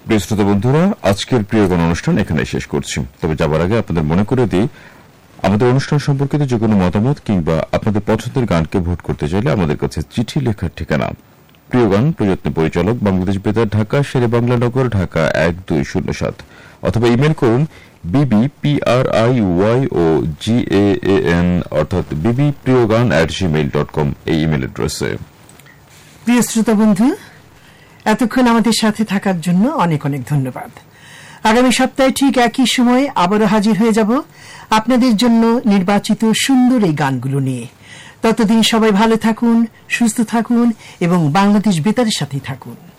প্রিয় শ্রোতা বন্ধুরা, আজকের প্রিয় গান অনুষ্ঠান এখানে শেষ করছি। তবে যাবার আগে আপনাদের মনে করে দিই, আমাদের অনুষ্ঠান সম্পর্কিত যে কোনো মতামত কিংবা আপনাদের পছন্দের গানকে ভোট করতে চাইলে আমাদের কাছে চিঠি লেখার ঠিকানা প্রিয় গান, প্রযত্ন পরিচালক, বাংলাদেশ বেতার, ঢাকা, শেরে বাংলা নগর, ঢাকা 1207, অথবা ইমেল করুন bbpriyogan অর্থাৎ bbpriyogan@gmail.com এই ইমেল অ্যাড্রেসে। প্রিয় শ্রোতা বন্ধু, এতক্ষণ আমাদের সাথে থাকার জন্য অনেক অনেক ধন্যবাদ। আগামী সপ্তাহে ঠিক একই সময়ে আবারও হাজির হয়ে যাব আপনাদের জন্য নির্বাচিত সুন্দর এই গানগুলো নিয়ে। ততদিন সবাই ভালো থাকুন, সুস্থ থাকুন এবং বাংলাদেশ বেতারের সাথেই থাকুন।